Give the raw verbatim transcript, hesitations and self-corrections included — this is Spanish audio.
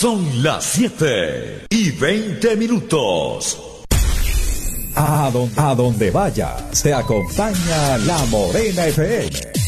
Son las siete y veinte minutos. A donde, a donde vaya, te acompaña La Morena F M.